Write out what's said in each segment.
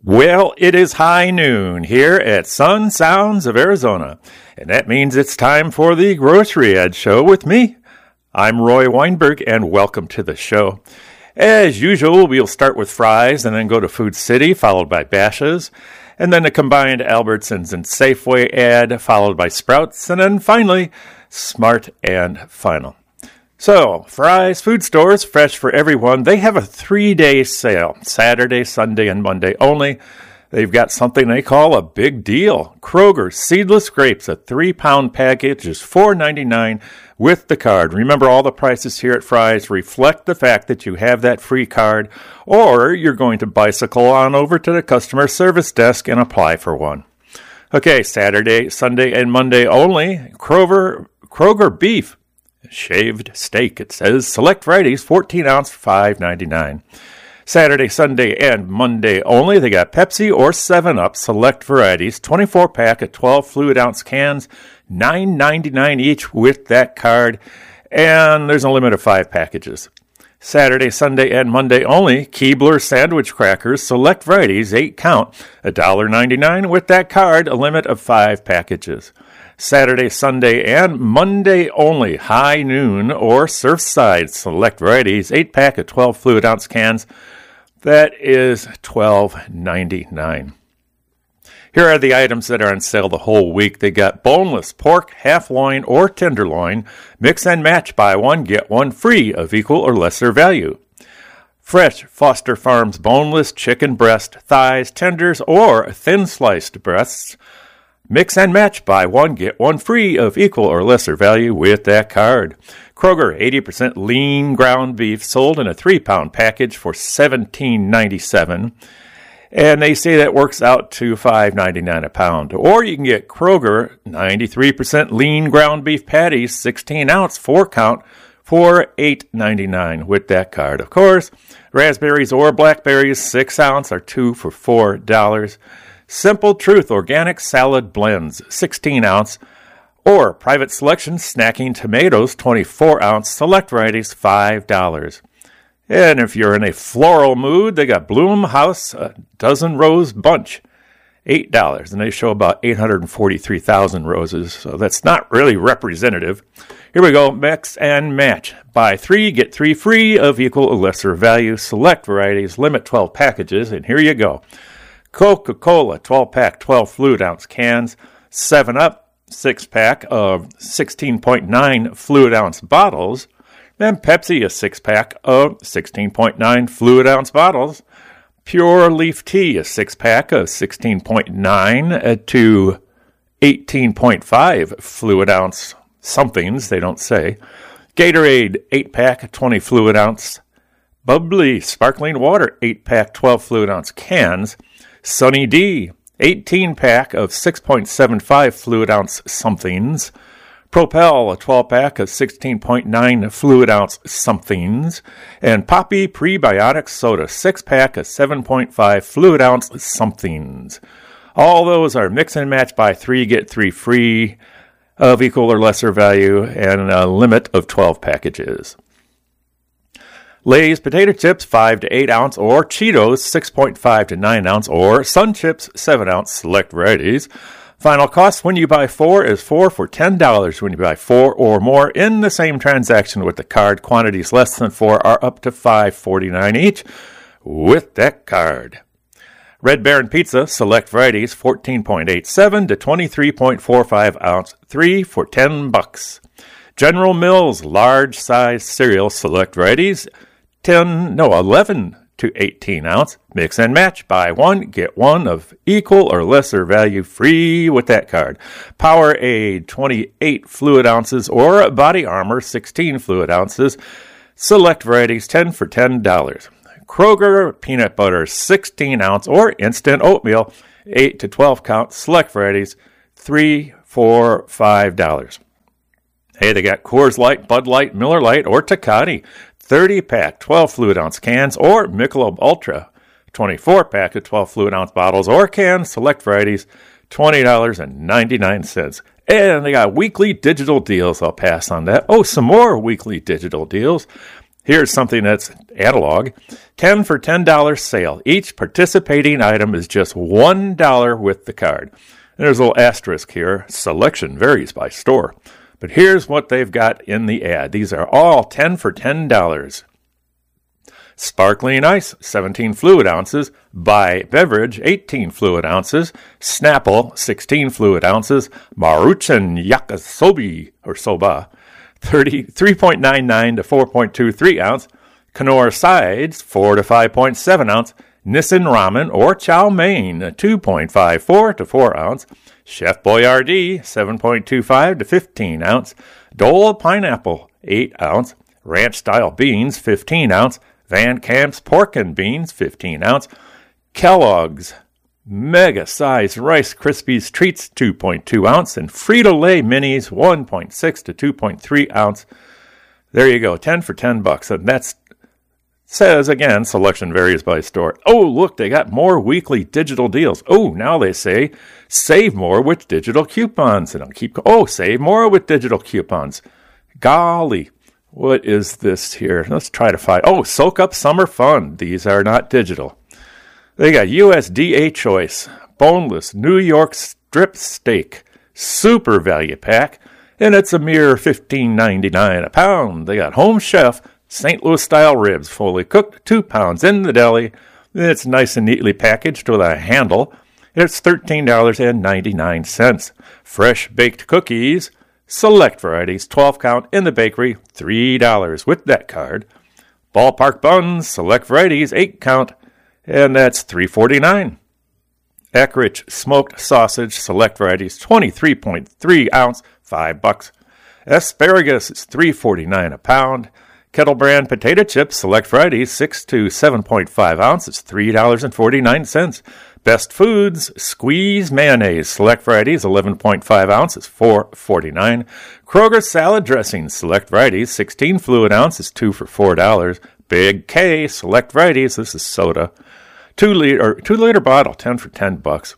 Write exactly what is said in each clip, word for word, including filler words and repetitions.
Well, it is high noon here at Sun Sounds of Arizona, and that means it's time for the Grocery Ad Show with me. I'm Roy Weinberg, and welcome to the show. As usual, we'll start with Fry's and then go to Food City, followed by Bashas', and then a combined Albertsons and Safeway ad, followed by Sprouts, and then finally, Smart and Final. So, Fry's Food Stores, fresh for everyone, they have a three-day sale, Saturday, Sunday, and Monday only. They've got something they call a big deal. Kroger Seedless Grapes, a three-pound package is four ninety-nine with the card. Remember, all the prices here at Fry's reflect the fact that you have that free card, or you're going to bicycle on over to the customer service desk and apply for one. Okay, Saturday, Sunday, and Monday only. Kroger, Kroger Beef. Shaved steak, it says. Select varieties, fourteen ounce, five ninety-nine. Saturday, Sunday, and Monday only. They got Pepsi or seven up, select varieties, twenty-four pack of twelve fluid ounce cans, nine ninety-nine each with that card. And there's a limit of five packages. Saturday, Sunday, and Monday only. Keebler sandwich crackers, select varieties, eight count, one ninety-nine with that card, a limit of five packages. Saturday, Sunday, and Monday only. High Noon or Surfside select varieties, eight pack of twelve fluid ounce cans. That is twelve ninety-nine. Here are the items that are on sale the whole week. They got boneless pork, half loin, or tenderloin. Mix and match, buy one, get one free of equal or lesser value. Fresh Foster Farms boneless chicken breast, thighs, tenders, or thin sliced breasts. Mix and match, buy one, get one free of equal or lesser value with that card. Kroger, eighty percent lean ground beef sold in a three-pound package for seventeen ninety-seven. And they say that works out to five ninety-nine a pound. Or you can get Kroger, ninety-three percent lean ground beef patties, sixteen ounce, four count, for eight ninety-nine with that card. Of course, raspberries or blackberries, six ounce, are two for four dollars. Simple Truth Organic Salad Blends, sixteen ounce, or Private Selection Snacking Tomatoes, twenty-four ounce, select varieties, five dollars. And if you're in a floral mood, they got Bloom House, a dozen rose bunch, eight dollars, and they show about eight hundred forty-three thousand roses, so that's not really representative. Here we go, mix and match. Buy three, get three free of equal or lesser value, select varieties, limit twelve packages, and here you go. Coca-Cola, twelve pack, twelve fluid ounce cans. seven up, six pack of sixteen point nine fluid ounce bottles. Then Pepsi, a six pack of sixteen point nine fluid ounce bottles. Pure Leaf Tea, a six pack of sixteen point nine to eighteen point five fluid ounce somethings, they don't say. Gatorade, eight pack, twenty fluid ounce. Bubbly Sparkling Water, eight pack, twelve fluid ounce cans. Sunny D, eighteen pack of six point seven five fluid ounce somethings. Propel, a twelve pack of sixteen point nine fluid ounce somethings. And Poppy Prebiotic Soda, six pack of seven point five fluid ounce somethings. All those are mix and match, buy three, get three free of equal or lesser value, and a limit of twelve packages. Lay's potato chips, five to eight ounce, or Cheetos, six point five to nine ounce, or Sun Chips, seven ounce, select varieties. Final cost when you buy four is four for ten dollars. When you buy four or more in the same transaction with the card, quantities less than four are up to five forty-nine each with that card. Red Baron Pizza, select varieties, fourteen point eight seven to twenty-three point four five ounce, three for ten bucks. General Mills, large size cereal, select varieties, ten, no, eleven to eighteen ounce. Mix and match, buy one, get one of equal or lesser value free with that card. Powerade, twenty-eight fluid ounces, or Body Armor, sixteen fluid ounces. Select varieties, ten for ten dollars. Kroger Peanut Butter, sixteen ounce, or Instant Oatmeal, eight to twelve count. Select varieties, three for five dollars. Hey, they got Coors Light, Bud Light, Miller Lite, or Tecate, thirty pack, twelve fluid ounce cans, or Michelob Ultra, twenty-four pack of twelve fluid ounce bottles or cans, select varieties, twenty dollars and ninety-nine cents. And they got weekly digital deals. I'll pass on that. Oh, some more weekly digital deals. Here's something that's analog. ten for ten dollars sale. Each participating item is just one dollar with the card. And there's a little asterisk here. Selection varies by store. But here's what they've got in the ad. These are all ten for ten dollars. Sparkling ice, seventeen fluid ounces. Bai beverage, eighteen fluid ounces. Snapple, sixteen fluid ounces. Maruchan yakisobi, or soba, three point nine nine to four point two three ounce. Knorr sides, four to five point seven ounce. Nissin ramen or chow mein, two point five four to four ounce. Chef Boyardee, seven point two five to fifteen ounce. Dole pineapple, eight ounce. Ranch style beans, fifteen ounce. Van Camp's pork and beans, fifteen ounce. Kellogg's mega size Rice Krispies treats, two point two ounce. And Frito-Lay minis, one point six to two point three ounce. There you go, ten for ten bucks. And that's says, again, selection varies by store. Oh, look, they got more weekly digital deals. Oh, now they say, save more with digital coupons. And I'll keep, oh, save more with digital coupons. Golly, what is this here? Let's try to find, oh, Soak Up Summer Fun. These are not digital. They got U S D A Choice, boneless New York strip steak, super value pack, and it's a mere fifteen ninety-nine a pound. They got Home Chef, Saint Louis style ribs, fully cooked, two pounds in the deli. It's nice and neatly packaged with a handle. It's thirteen ninety-nine. Fresh baked cookies, select varieties, twelve count in the bakery, three dollars with that card. Ballpark buns, select varieties, eight count, and that's three forty-nine. Eckrich smoked sausage, select varieties, twenty-three point three ounce, five bucks. Asparagus is three forty-nine a pound. Kettle brand potato chips, select varieties, six to seven point five ounces, three dollars and forty-nine cents. Best Foods, squeeze mayonnaise, select varieties, eleven point five ounces, four forty-nine. Kroger salad dressing, select varieties, sixteen fluid ounces, two for four dollars. Big K, select varieties, this is soda. Two liter, or two liter bottle, ten for ten bucks.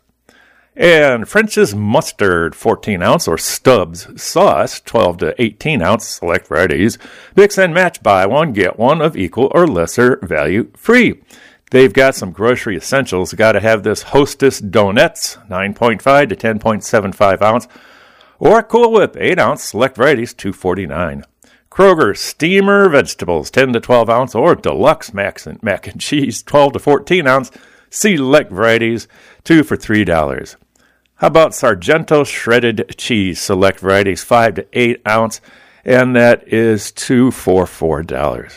And French's mustard, fourteen ounce, or Stubbs sauce, twelve to eighteen ounce, select varieties. Mix and match, buy one, get one of equal or lesser value free. They've got some grocery essentials. Got to have this Hostess Donuts, nine point five to ten point seven five ounce, or Cool Whip, eight ounce, select varieties, two forty-nine. Kroger steamer vegetables, ten to twelve ounce, or deluxe mac and, mac and cheese, twelve to fourteen ounce, select varieties, two for three dollars. How about Sargento shredded cheese, select varieties, five to eight ounce, and that is two for four dollars.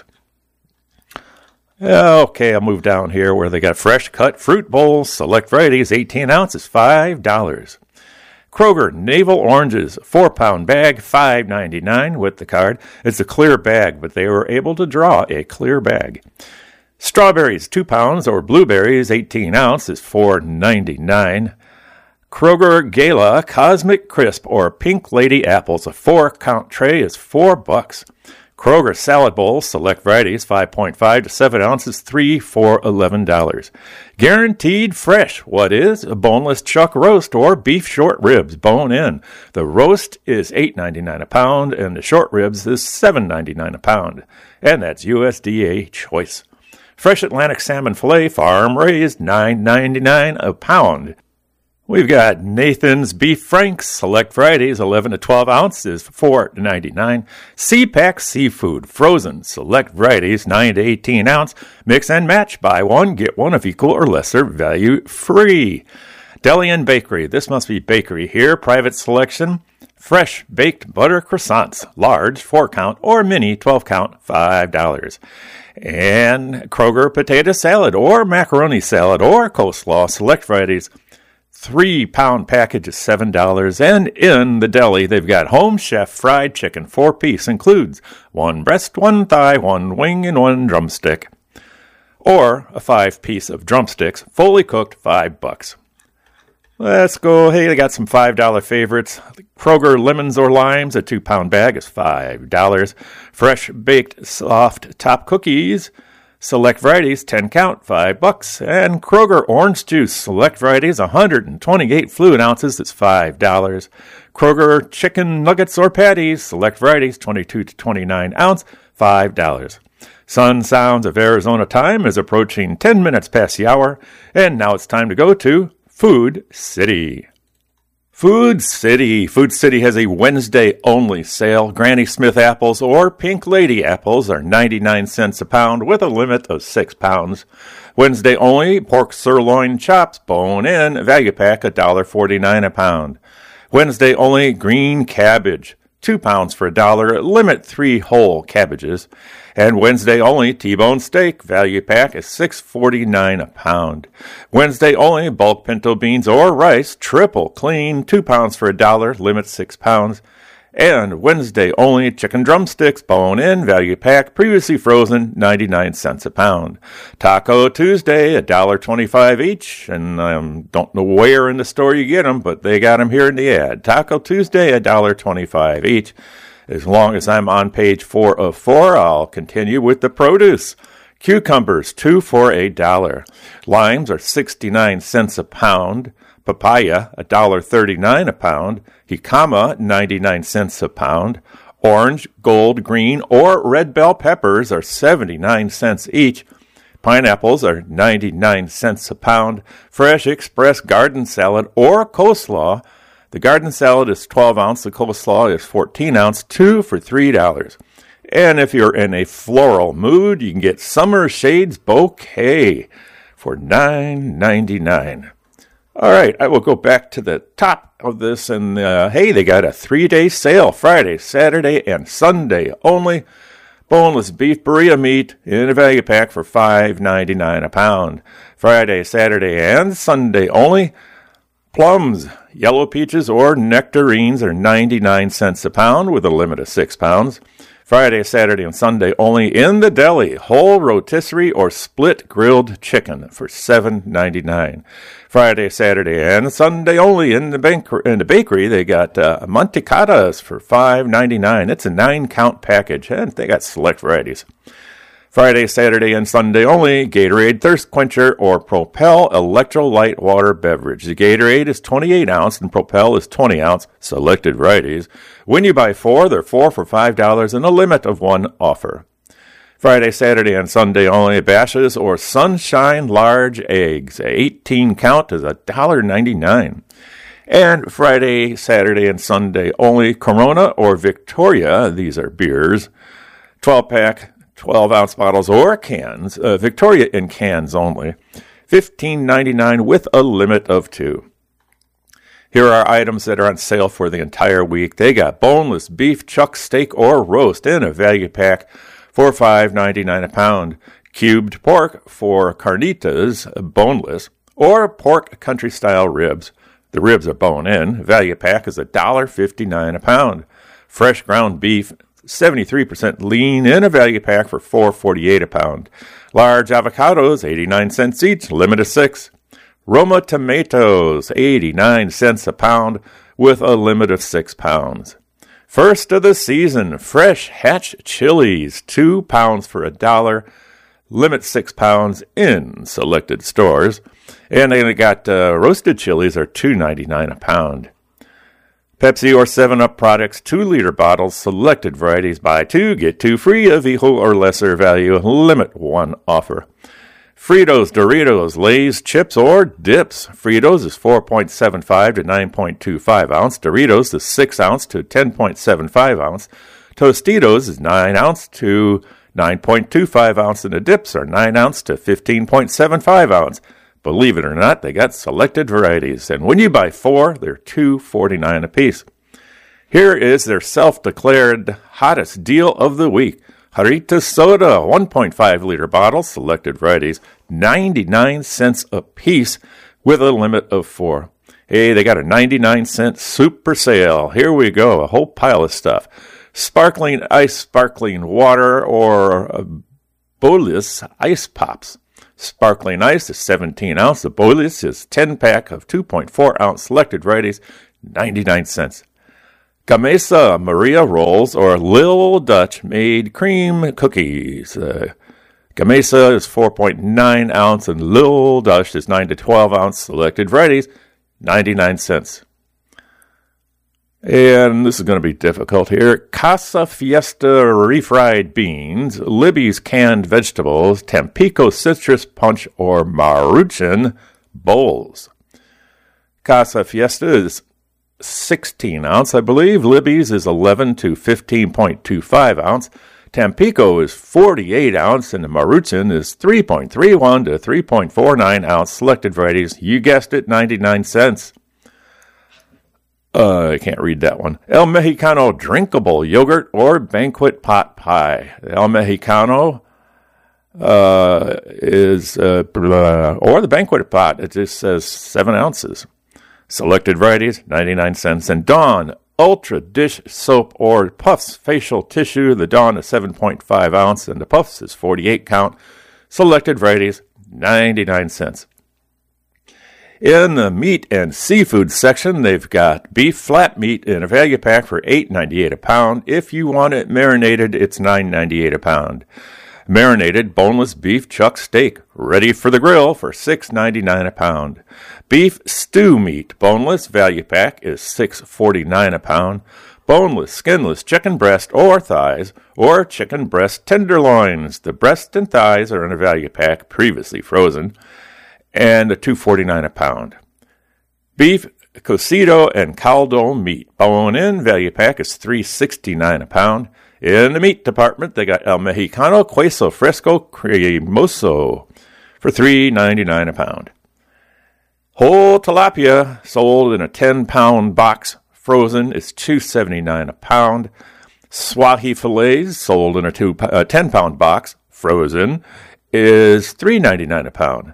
Okay, I'll move down here where they got fresh cut fruit bowls, select varieties, eighteen ounces, five dollars. Kroger navel oranges, four pound bag, five ninety-nine with the card. It's a clear bag, but they were able to draw a clear bag. Strawberries, two pounds, or blueberries, eighteen ounces, four ninety-nine. Kroger Gala Cosmic Crisp or Pink Lady apples, a four count tray is four bucks. Kroger salad bowl, select varieties, five point five to seven ounces, three for eleven dollars. Guaranteed fresh. What is a boneless chuck roast or beef short ribs, bone in? The roast is eight ninety-nine a pound, and the short ribs is seven ninety-nine a pound, and that's U S D A Choice. Fresh Atlantic salmon fillet, farm raised, nine ninety-nine a pound. We've got Nathan's Beef Franks, select varieties, eleven to twelve ounces, four ninety-nine. C-Pack Seafood, frozen, select varieties, nine to eighteen ounce. Mix and match, buy one, get one of equal or lesser value free. Deli and Bakery, this must be bakery here, private selection. Fresh baked butter croissants, large, four count, or mini, twelve count, five dollars. And Kroger potato salad, or macaroni salad, or coleslaw, select varieties, three-pound package is seven dollars, and in the deli, they've got Home Chef fried chicken, four-piece, includes one breast, one thigh, one wing, and one drumstick. Or a five-piece of drumsticks, fully cooked, five bucks. Let's go, hey, they got some five dollar favorites. Kroger lemons or limes, a two-pound bag is five dollars. Fresh baked soft top cookies, select varieties, ten count, five bucks. And Kroger orange juice, select varieties, one hundred twenty-eight fluid ounces, that's five dollars. Kroger chicken nuggets or patties, select varieties, twenty-two to twenty-nine ounce, five dollars. Sun Sounds of Arizona time is approaching ten minutes past the hour, and now it's time to go to Food City. Food City. Food City has a Wednesday-only sale. Granny Smith apples or Pink Lady apples are ninety-nine cents a pound with a limit of six pounds. Wednesday only, pork sirloin chops, bone-in, value pack, one dollar forty-nine a pound. Wednesday only, green cabbage, two pounds for a dollar, limit three whole cabbages. And Wednesday only, T-bone steak, value pack is six forty-nine a pound. Wednesday only, bulk pinto beans or rice, triple clean, two pounds for a dollar, limit six pounds. And Wednesday only, chicken drumsticks, bone-in, value pack, previously frozen, ninety-nine cents a pound. Taco Tuesday, one dollar twenty-five each, and I um, don't know where in the store you get them, but they got them here in the ad. Taco Tuesday, one dollar twenty-five each. As long as I'm on page four of four, I'll continue with the produce. Cucumbers, two for a dollar. Limes are sixty-nine cents a pound. Papaya, one dollar thirty-nine a pound. Jicama, ninety-nine cents a pound. Orange, gold, green, or red bell peppers are seventy-nine cents each. Pineapples are ninety-nine cents a pound. Fresh Express garden salad or coleslaw. The garden salad is twelve ounce. The coleslaw is fourteen ounce, two for three dollars. And if you're in a floral mood, you can get Summer Shades Bouquet for nine ninety-nine. All right, I will go back to the top of this, and uh, hey, they got a three-day sale, Friday, Saturday, and Sunday only. Boneless beef burrito meat in a value pack for five ninety-nine a pound. Friday, Saturday, and Sunday only. Plums, yellow peaches, or nectarines are ninety-nine cents a pound with a limit of six pounds. Friday, Saturday, and Sunday only in the deli, whole rotisserie or split grilled chicken for seven ninety-nine. Friday, Saturday, and Sunday only in the, bank- in the bakery, they got uh, mantecadas for five ninety-nine. It's a nine-count package, and they got select varieties. Friday, Saturday, and Sunday only, Gatorade Thirst Quencher or Propel Electrolyte Water Beverage. The Gatorade is twenty-eight ounce and Propel is twenty ounce, selected varieties. When you buy four, they're four for five dollars and a limit of one offer. Friday, Saturday, and Sunday only, Bashes or Sunshine Large Eggs. A eighteen count is one dollar ninety-nine. And Friday, Saturday, and Sunday only, Corona or Victoria, these are beers, twelve pack, twelve ounce bottles or cans, uh, Victoria in cans only, fifteen ninety-nine with a limit of two. Here are items that are on sale for the entire week. They got boneless beef chuck steak or roast in a value pack for five ninety-nine a pound. Cubed pork for carnitas, boneless, or pork country-style ribs. The ribs are bone-in. Value pack is one dollar fifty-nine a pound. Fresh ground beef, seventy-three percent lean in a value pack for four forty-eight a pound. Large avocados, eighty-nine cents each, limit of six. Roma tomatoes, eighty-nine cents a pound with a limit of six pounds. First of the season, fresh Hatch chilies, two pounds for a dollar, limit six pounds in selected stores. And they got uh, roasted chilies are two ninety-nine a pound. Pepsi or seven up products, two liter bottles, selected varieties, buy two, get two free of equal or lesser value, limit one offer. Fritos, Doritos, Lay's, chips, or dips. Fritos is four point seven five to nine point two five ounce. Doritos is six ounce to ten point seven five ounce. Tostitos is nine ounce to nine point two five ounce, and the dips are nine ounce to fifteen point seven five ounce. Believe it or not, they got selected varieties, and when you buy four, they're two forty-nine a piece. Here is their self-declared hottest deal of the week. Jarritos soda, one point five liter bottle, selected varieties, ninety-nine cents a piece with a limit of four. Hey, they got a ninety-nine cent super sale. Here we go, a whole pile of stuff. Sparkling ice, sparkling water, or uh, Bolus ice pops. Sparkling ice is seventeen ounce. The Bolus is ten pack of two point four ounce selected varieties, ninety-nine cents. Gamesa Maria rolls or Lil Dutch made cream cookies. Uh, Gamesa is four point nine ounce and Lil Dutch is nine to twelve ounce selected varieties, ninety-nine cents. And this is going to be difficult here. Casa Fiesta refried beans, Libby's canned vegetables, Tampico citrus punch, or Maruchan bowls. Casa Fiesta is sixteen ounce, I believe. Libby's is eleven to fifteen point two five ounce. Tampico is forty-eight ounce, and the Maruchan is three point three one to three point four nine ounce. Selected varieties, you guessed it, ninety-nine cents. Uh, I can't read that one. El Mexicano drinkable yogurt or banquet pot pie. El Mexicano uh, is, uh, or the banquet pot, it just says seven ounces. Selected varieties, ninety-nine cents. And Dawn Ultra Dish Soap or Puffs Facial Tissue. The Dawn is seven point five ounce, and the Puffs is forty-eight count. Selected varieties, ninety-nine cents. In the meat and seafood section, they've got beef flat meat in a value pack for eight ninety-eight a pound. If you want it marinated, it's nine ninety-eight a pound. Marinated boneless beef chuck steak, ready for the grill for six ninety-nine a pound. Beef stew meat, boneless value pack is six forty-nine a pound. Boneless, skinless chicken breast or thighs, or chicken breast tenderloins. The breast and thighs are in a value pack, previously frozen, and two forty-nine a pound. Beef cocido and caldo meat, bone-in value pack is three sixty-nine a pound. In the meat department, they got El Mexicano Queso Fresco Cremoso for three ninety-nine a pound. Whole tilapia sold in a ten-pound box, frozen, is two seventy-nine a pound. Swahi fillets sold in a two, uh, ten-pound box, frozen, is three ninety-nine a pound.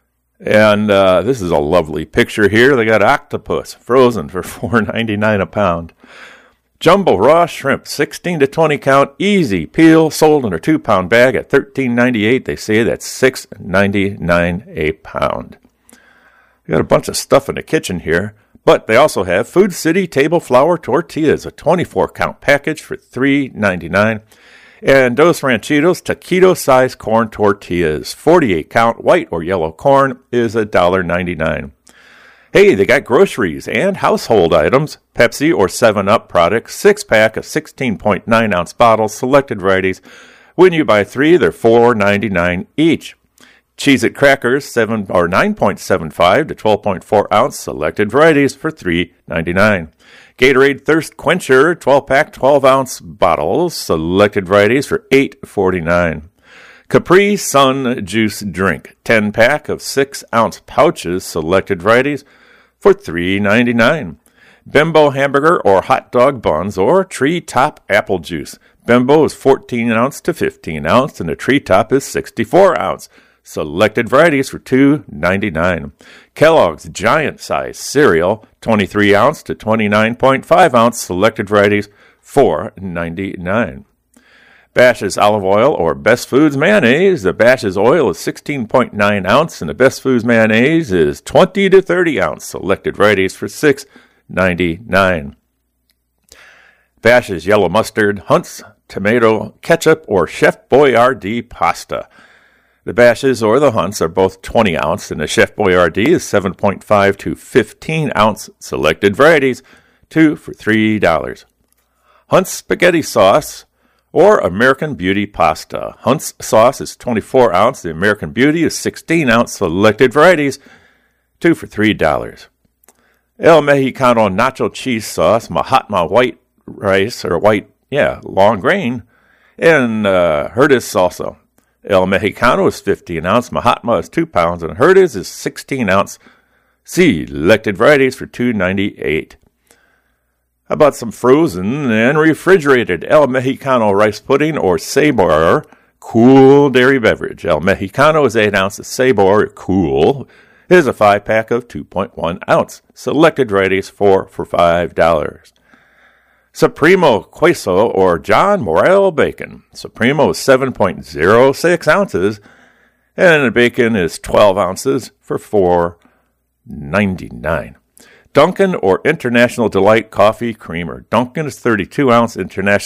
And uh, this is a lovely picture here. They got octopus frozen for four ninety-nine a pound. Jumbo raw shrimp, sixteen to twenty count, easy peel, sold in a two-pound bag at thirteen ninety-eight. They say that's six ninety-nine a pound. We got a bunch of stuff in the kitchen here, but they also have Food City table flour tortillas, a twenty-four count package for three ninety-nine. And Dos Ranchitos taquito-size corn tortillas, forty-eight count white or yellow corn, is one dollar ninety-nine. Hey, they got groceries and household items, Pepsi or seven up products, six-pack of sixteen point nine ounce bottles, selected varieties. When you buy three, they're four ninety-nine each. Cheez-It crackers, seven or nine point seven five to twelve point four ounce, selected varieties for three ninety-nine. Gatorade Thirst Quencher, twelve-pack, twelve ounce bottles, selected varieties for eight forty-nine. Capri Sun Juice Drink, ten-pack of six ounce pouches, selected varieties for three ninety-nine. Bimbo hamburger or hot dog buns or Treetop apple juice. Bimbo is fourteen ounce to fifteen ounce, and the Treetop is sixty-four ounce. Selected varieties for two ninety-nine. Kellogg's giant size cereal, twenty-three ounce to twenty-nine point five ounce, selected varieties four ninety-nine. Bash's olive oil or Best Foods mayonnaise. The Bash's oil is sixteen point nine ounce, and the Best Foods mayonnaise is twenty to thirty ounce, selected varieties for six ninety-nine. Bash's yellow mustard, Hunt's tomato ketchup, or Chef Boyardee pasta. The Bash's or the Hunt's are both twenty ounce, and the Chef Boyardee is seven point five to fifteen ounce, selected varieties, two for three dollars. Hunt's spaghetti sauce or American Beauty pasta. Hunt's sauce is twenty-four ounce, the American Beauty is sixteen ounce, selected varieties, two for three dollars. El Mexicano nacho cheese sauce, Mahatma white rice, or white, yeah, long grain, and uh, Herdez salsa. El Mexicano is fifteen ounce, Mahatma is two pounds, and Herdez is sixteen ounce. Selected varieties for two ninety-eight. How about some frozen and refrigerated El Mexicano rice pudding or Sabor cool dairy beverage? El Mexicano is eight ounce. Sabor cool is a five-pack of two point one ounce. Selected varieties four for five dollars. Supremo Queso or John Morel bacon. Supremo is seven point zero six ounces, and the bacon is twelve ounces for four ninety-nine. Dunkin' or International Delight Coffee Creamer. Dunkin' is thirty-two ounce, International